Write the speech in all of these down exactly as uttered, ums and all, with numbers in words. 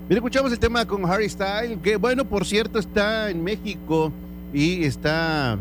Bien, escuchamos el tema con Harry Styles, que bueno, por cierto, está en México y está...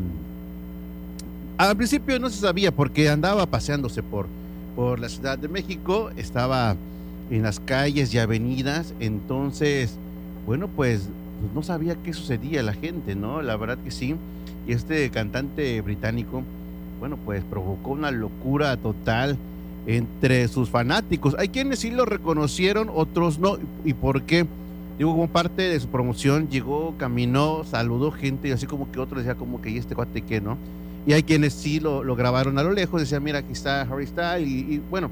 Al principio no se sabía porque andaba paseándose por, por la Ciudad de México, estaba en las calles y avenidas, entonces, bueno, pues, pues no sabía qué sucedía la gente, ¿no? La verdad que sí. Y este cantante británico, bueno, pues provocó una locura total entre sus fanáticos. Hay quienes sí lo reconocieron, otros no. ¿Y por qué? Digo, como parte de su promoción, llegó, caminó, saludó gente y así como que otro decía como que, ¿y este cuate qué, no? Y hay quienes sí lo, lo grabaron a lo lejos, decían, mira, aquí está Harry Styles, y, y bueno,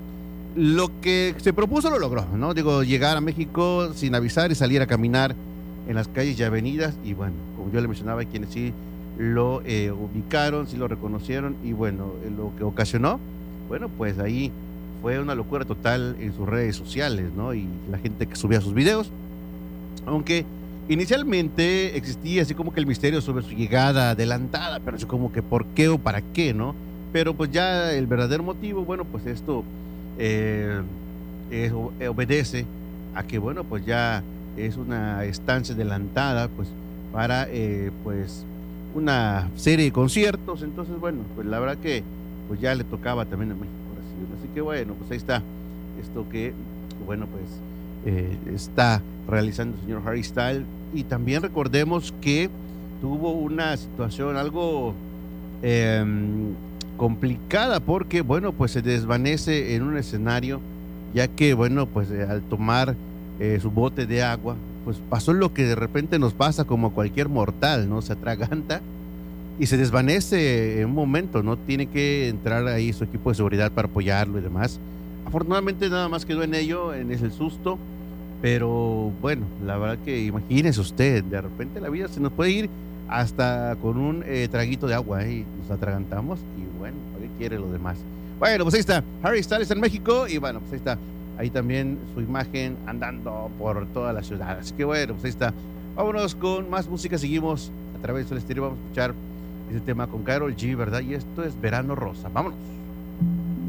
lo que se propuso lo logró, ¿no? Digo, llegar a México sin avisar y salir a caminar en las calles y avenidas, y bueno, como yo le mencionaba, hay quienes sí lo eh, ubicaron, sí lo reconocieron, y bueno, eh, lo que ocasionó, bueno, pues ahí fue una locura total en sus redes sociales, ¿no? Y la gente que subía sus videos, aunque inicialmente existía así como que el misterio sobre su llegada adelantada, pero así como que por qué o para qué, ¿no? Pero pues ya el verdadero motivo, bueno, pues esto eh, es- eh, obedece a que, bueno, pues ya es una estancia adelantada, pues para, eh, pues, una serie de conciertos. Entonces, bueno, pues la verdad que pues ya le tocaba también a México recibirlo. Así que bueno, pues ahí está esto que, bueno, pues eh, está realizando el señor Harry Styles. Y también recordemos que tuvo una situación algo eh, complicada porque, bueno, pues se desvanece en un escenario, ya que, bueno, pues eh, al tomar eh, su bote de agua, pues pasó lo que de repente nos pasa como a cualquier mortal, ¿no? Se atraganta y se desvanece en un momento, ¿no? Tiene que entrar ahí su equipo de seguridad para apoyarlo y demás. Afortunadamente nada más quedó en ello, en ese susto, pero bueno, la verdad que imagínese usted, de repente la vida se nos puede ir hasta con un eh, traguito de agua, ¿eh? Y nos atragantamos y bueno, ¿para qué quiere lo demás? Bueno, pues ahí está, Harry Styles en México y bueno, pues ahí está, ahí también su imagen andando por toda la ciudad. Así que bueno, pues ahí está. Vámonos con más música, seguimos a través del estéreo, vamos a escuchar ese tema con Karol G, ¿verdad? Y esto es Verano Rosa, vámonos.